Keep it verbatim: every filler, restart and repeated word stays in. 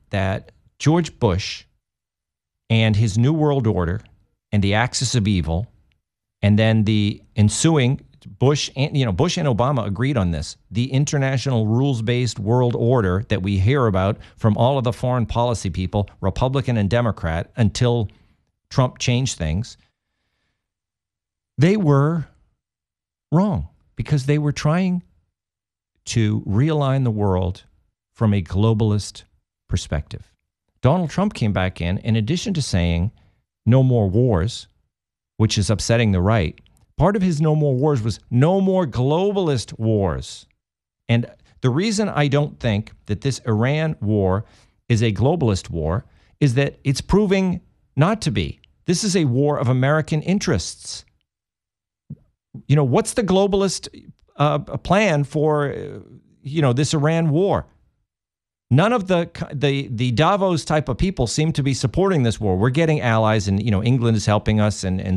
that George Bush and his New World Order and the axis of evil, and then the ensuing Bush and you know Bush and Obama agreed on this, the international rules-based world order that we hear about from all of the foreign policy people, Republican and Democrat, until Trump changed things. They were wrong because they were trying to realign the world from a globalist perspective. Donald Trump came back in, in addition to saying no more wars, which is upsetting the right. Part of his no more wars was no more globalist wars. And the reason I don't think that this Iran war is a globalist war is that it's proving not to be. This is a war of American interests. You know, what's the globalist uh, plan for, uh, you know, this Iran war? None of the, the the Davos type of people seem to be supporting this war. We're getting allies, and, you know, England is helping us, and, and